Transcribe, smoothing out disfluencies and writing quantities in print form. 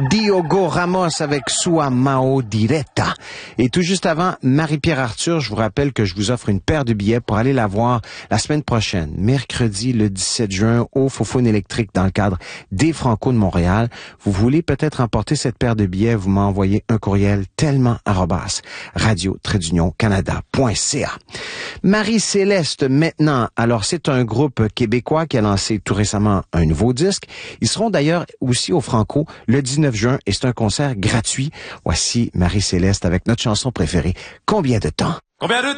Diogo Ramos avec Sua Mao Diretta. Et tout juste avant, Marie-Pierre Arthur, je vous rappelle que je vous offre une paire de billets pour aller la voir la semaine prochaine, mercredi le 17 juin, au Faux-Foune électrique dans le cadre des Franco de Montréal. Vous voulez peut-être emporter cette paire de billets, vous m'envoyez un courriel tellement@radio-canada.ca. Marie-Céleste maintenant. Alors, c'est un groupe québécois qui a lancé tout récemment un nouveau disque. Ils seront d'ailleurs aussi au Franco le 19 juin et c'est un concert gratuit. Voici Marie-Céleste avec notre chanson préférée. Combien de temps? Combien de